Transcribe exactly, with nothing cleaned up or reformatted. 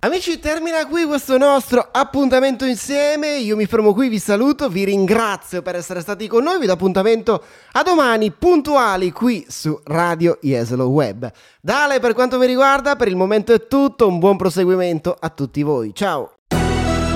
Amici, termina qui questo nostro appuntamento insieme. Io mi fermo qui, vi saluto, vi ringrazio per essere stati con noi. Vi do appuntamento a domani puntuali qui su Radio Jesolo Web. Dale, per quanto mi riguarda, per il momento è tutto. Un buon proseguimento a tutti voi. Ciao.